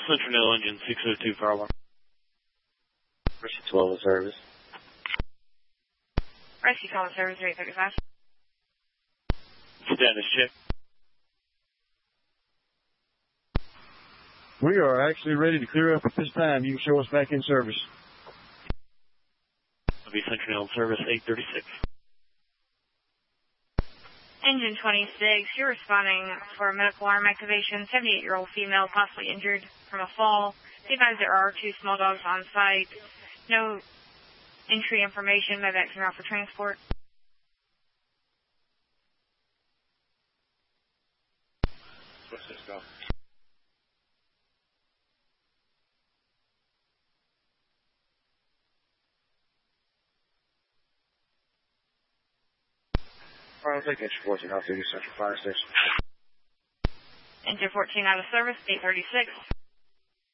Central engine 602 fire alarm. Rescue 12 in service. Rescue 12 in service, 835. Status check. We are actually ready to clear up at this time. You can show us back in service. It'll be Central service 836. Engine 26, you're responding for medical arm activation. 78-year-old female possibly injured from a fall. Be advised there are 2 small dogs on site. No entry information. Medevac came out for transport. What's this go? Alright, I'll take Engine 14 out to the Central Fire Station. Engine 14 out of service, 836.